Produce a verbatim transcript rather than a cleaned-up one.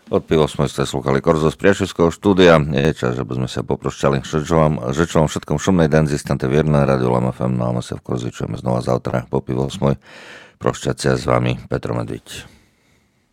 Od pil osem ste slúchali Korzo z Priašovského štúdia. Je čas, že by sme sa poprošťali. Žečo vám všetkom šumnej den zistante vierné rádio Lama ef em. No a my sa v Korzi čujeme znova zautra po pil osem. Prošťacia s vami Petro Medviť.